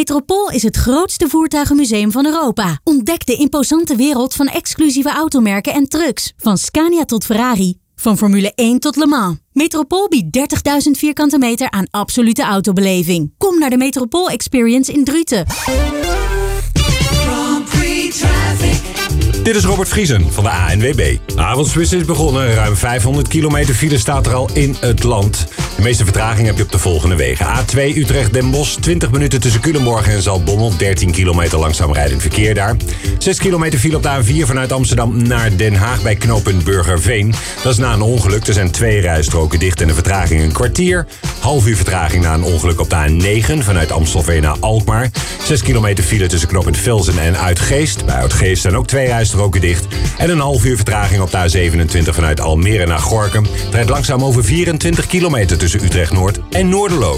Metropool is het grootste voertuigenmuseum van Europa. Ontdek de imposante wereld van exclusieve automerken en trucks. Van Scania tot Ferrari. Van Formule 1 tot Le Mans. Metropool biedt 30.000 vierkante meter aan absolute autobeleving. Kom naar de Metropool Experience in Druten. Dit is Robert Vriesen van de ANWB. De avondspits is begonnen. Ruim 500 kilometer file staat er al in het land. De meeste vertraging heb je op de volgende wegen. A2 Utrecht-Den Bosch, 20 minuten tussen Culemborg en Zaltbommel. 13 kilometer langzaam rijdend verkeer daar. 6 kilometer file op de A4 vanuit Amsterdam naar Den Haag bij knooppunt Burgerveen. Dat is na een ongeluk. Er zijn 2 rijstroken dicht en de vertraging een kwartier. Half uur vertraging na een ongeluk op de A9 vanuit Amstelveen naar Alkmaar. 6 kilometer file tussen knooppunt Velzen en Uitgeest. Bij Uitgeest zijn ook 2 rijstroken dicht. En een half uur vertraging op de A27 vanuit Almere naar Gorinchem. Het rijdt langzaam over 24 kilometer tussen Utrecht Noord en Noorderloos.